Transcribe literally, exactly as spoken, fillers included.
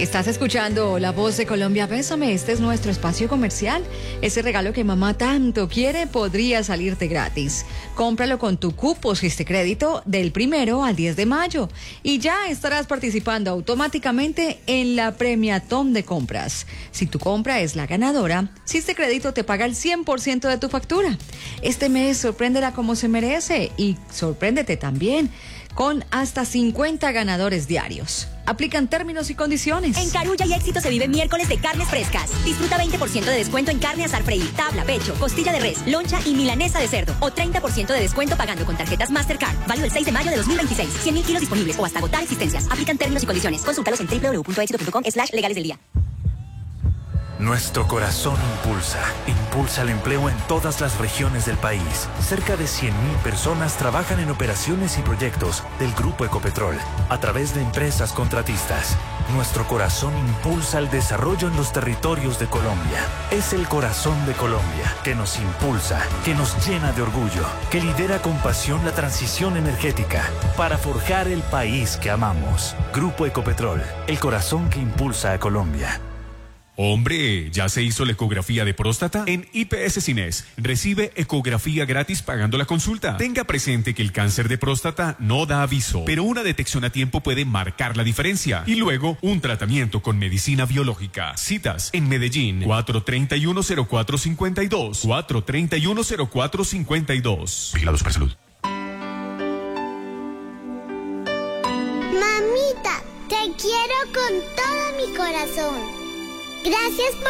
Estás escuchando La Voz de Colombia. Bésame, este es nuestro espacio comercial. Ese regalo que mamá tanto quiere podría salirte gratis. Cómpralo con tu cupo Siste Crédito del primero al diez de mayo y ya estarás participando automáticamente en la premiatón de compras. Si tu compra es la ganadora, Siste Crédito te paga el cien por ciento de tu factura. Este mes sorpréndela como se merece y sorpréndete también con hasta cincuenta ganadores diarios. Aplican términos y condiciones. En Carulla y Éxito se vive miércoles de carnes frescas. Disfruta veinte por ciento de descuento en carne asar freír, tabla, pecho, costilla de res, loncha y milanesa de cerdo. O treinta por ciento de descuento pagando con tarjetas Mastercard. Válido el seis de mayo de dos mil veintiséis. cien mil kilos disponibles o hasta agotar existencias. Aplican términos y condiciones. Consúltalos en doble u doble u doble u punto éxito punto com slash legales del día. Nuestro corazón impulsa, impulsa el empleo en todas las regiones del país. Cerca de cien mil personas trabajan en operaciones y proyectos del Grupo Ecopetrol a través de empresas contratistas. Nuestro corazón impulsa el desarrollo en los territorios de Colombia. Es el corazón de Colombia que nos impulsa, que nos llena de orgullo, que lidera con pasión la transición energética para forjar el país que amamos. Grupo Ecopetrol, el corazón que impulsa a Colombia. Hombre, ¿ya se hizo la ecografía de próstata? En I P S Cines recibe ecografía gratis pagando la consulta. Tenga presente que el cáncer de próstata no da aviso, pero una detección a tiempo puede marcar la diferencia. Y luego, un tratamiento con medicina biológica. Citas en Medellín, cuatro treinta y uno cero cuatro cincuenta y dos, cuatro treinta y uno cero cuatro cincuenta y dos. Vigilados para salud. Mamita, te quiero con todo mi corazón. Gracias por